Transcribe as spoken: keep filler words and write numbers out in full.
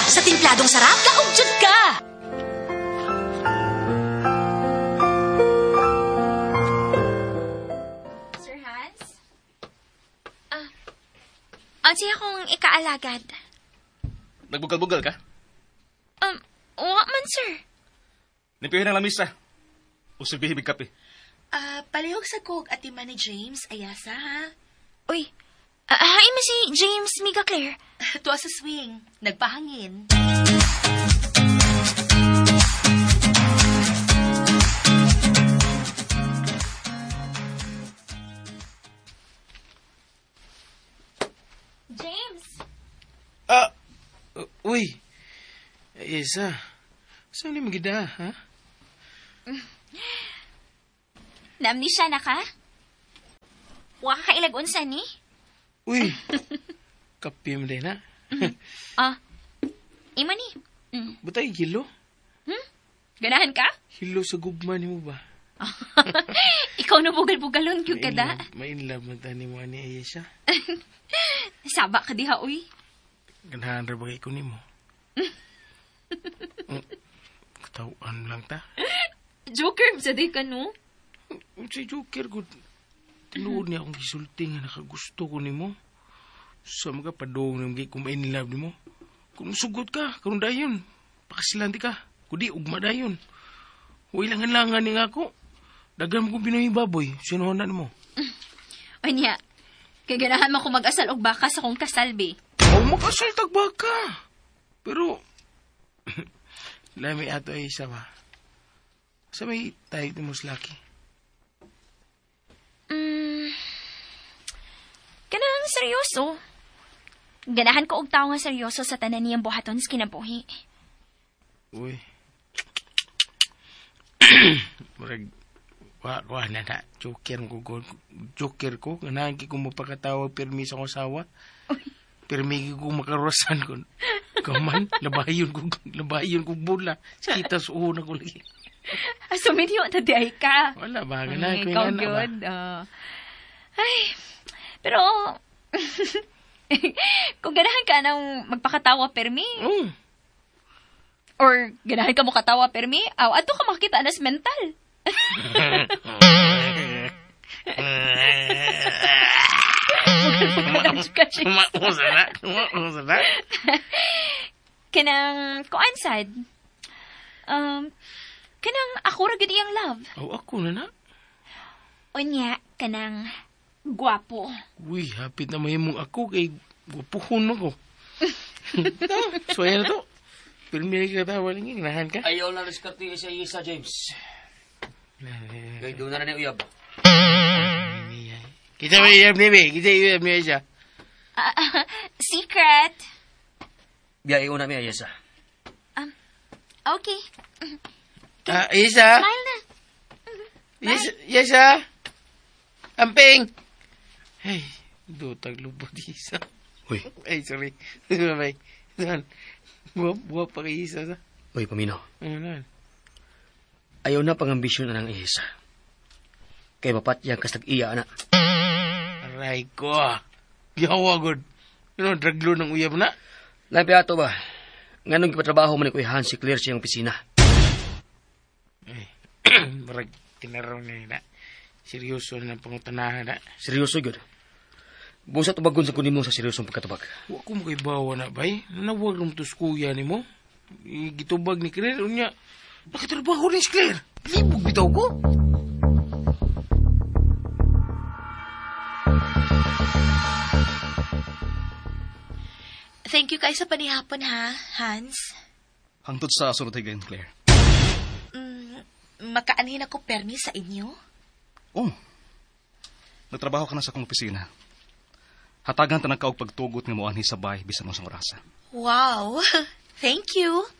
Sa timpladong sarap, kaugjud ka! Sir Hans? Ah, ang siya kong ikaalagad. Nagbugal-bugal ka? Um, wa man, sir. Nipihin ang lamisa. Usubihibig kape. Ah, uh, palihog sa kog at ima ni James, ayasa ha? Uy, uh, hain mo si James Miga Claire. Tuwa sa swing, nagpahangin. James! Ah! Uh, uy! Isa, saan ni magida, ha? Namni siya na ka? Wa ka kailag-unsa ni? Uy! Kapi mo din, ha? Ah, ima ni. Mm. Butay, hilo? Hmm? Ganahan ka? Hilo sa gugma ni mo ba? Ikaw na bugal-bugalon yung kada. May inlove man tani mo ni Ayesha. Saba ka diha, uy. Ganahan ra bagay ko ni mo. Katawan lang ta. Joker, saday ka, no? Si Joker, good. Tinuod niya akong gisulti nga nakagusto ko ni mo. Sa mga padong na mga kumain nilab ni mo. Kung sugot ka, kung dayon. Pakasilanti ka. Kudi, ugma dayon. Huwag langan-langan ni nga ako. Dagan mo kong Pinoy baboy. Sinuhonan mo. O niya, kay ganahan mo ko mag-asal og baka sa kong kasalbi. O, mag-asal tag baka. Pero, lami ato ay isa ba? Sa may tayo ni Muslaki? Hmm, ganang seryoso. Ganahan ko og tao nga seryoso sa tanan niyang buhaton sa kinabuhi. Uy. Murag, wa na na. Joker ko, joker ko. Ganahan ki ko mapakatawa permi sa kong asawa. Permi ko makarosan ko. Kaman, labayon ko, labayon ko bula. Kita sa una ko lagi. Asumin yun, tadiay ka. Wala ba, ganahan ko ikaw yung anak ba? good. Uh, ay, pero, kung ganahan ka nang magpakatawa permi, Mm. or ganahan ka mo katawa permi, aw, ato ka makita nas mental. Mausa na, mausa na. Kanang, kuan sad, um, kanang ako ra gid iyang love. Oh, ako na na. Unya, kanang gwapo. Uy, hapit na mahimong ako kay gupuhon ako. So, ayan na to. Pirmi ka tawa lang yung nahan ka. Ayaw na riskarte sa isa, James. Kaya doon na na ni Uyab. Kita mo iyab ni Be. Kita iyab ni siya. Uh, uh, secret. Biya iuna mi ayesa. Um, okay. Ah, Isa? Smile na. Yes, Isa? Amping! Ay, dutag lubot Isa. Uy. Ay, sorry. Bye. Saan? Buwap, buwap pa kay Isa sa. Uy, Pamino. Ano na? Ayaw na pang-ambisyon na ng isa. Kay mapat yang kasag iya na. Aray ko. Yawa, good. Ano, draglo ng uyab na? Lampi ato ba? Nganong kipatrabaho man ko ihan si Claire sa iyong opisina. Ay, marag tinaraw na yun na. Seryoso na pangutanahan na. Seryoso, good. Busa tubagon sa kunin mo sa seryosong pagkatubag. Huwag ko makaibawa na, bay. Nawag ng tuskuya ni mo. Gitubag ni Claire. Unya, nakatrabaho ni si Claire. Libog bitaw ko. Thank you kayo sa panihapon, ha, Hans? Hangtod sa sunod higayon, Claire. Mm, makaanhin ako permi sa inyo? Oh, nagtrabaho ka na sa akong opisina. Hatagan ta ng kaog pagtugot nga mo anhi sa bahay bisan mo sa orasa. Wow, thank you.